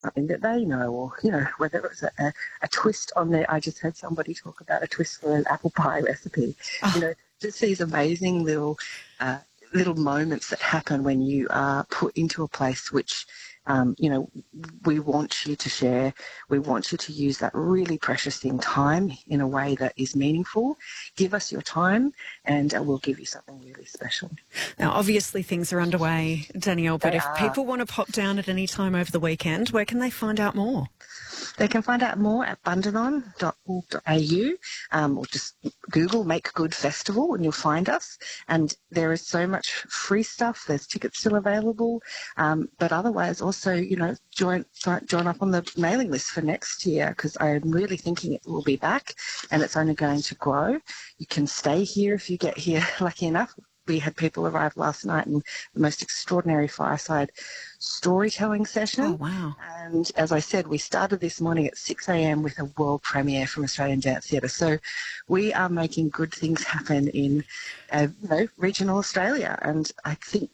something that they know, or, whether it's a twist on there. I just heard somebody talk about a twist for an apple pie recipe. Just these amazing little moments that happen when you are put into a place which, we want you to share. We want you to use that really precious thing, time, in a way that is meaningful. Give us your time and we'll give you something really special. Now, obviously things are underway, Danielle, but if people want to pop down at any time over the weekend, where can they find out more? They can find out more at bundanon.org.au, or just Google Make Good Festival and you'll find us. And there is so much free stuff. There's tickets still available. But otherwise also, join up on the mailing list for next year, because I'm really thinking it will be back and it's only going to grow. You can stay here if you get here lucky enough. We had people arrive last night in the most extraordinary fireside storytelling session. Oh, wow. And as I said, we started this morning at 6 a.m. with a world premiere from Australian Dance Theatre. So we are making good things happen in, regional Australia. And I think,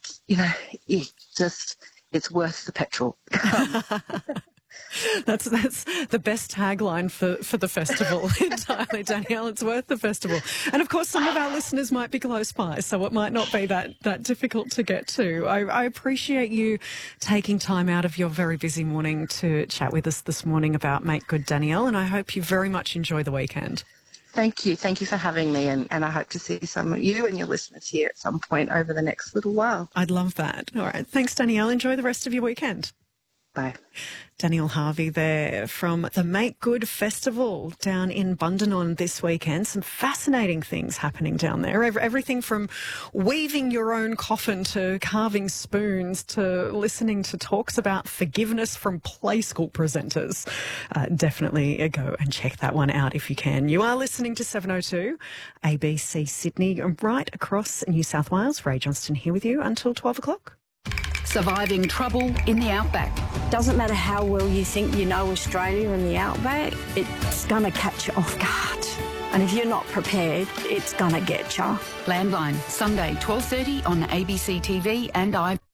it's worth the petrol. That's the best tagline for the festival entirely, Danielle. It's worth the festival. And, of course, some of our listeners might be close by, so it might not be that difficult to get to. I appreciate you taking time out of your very busy morning to chat with us this morning about Make Good, Danielle, and I hope you very much enjoy the weekend. Thank you. Thank you for having me, and I hope to see some of you and your listeners here at some point over the next little while. I'd love that. All right. Thanks, Danielle. Enjoy the rest of your weekend. Bye. Danielle Harvey there from the Make Good Festival down in Bundanon this weekend. Some fascinating things happening down there. Everything from weaving your own coffin to carving spoons to listening to talks about forgiveness from play school presenters. Definitely go and check that one out if you can. You are listening to 702 ABC Sydney, right across New South Wales. Ray Johnston here with you until 12 o'clock. Surviving trouble in the outback. Doesn't matter how well you think you know Australia and the outback, it's going to catch you off guard. And if you're not prepared, it's going to get you. Landline, Sunday 12:30 on ABC TV and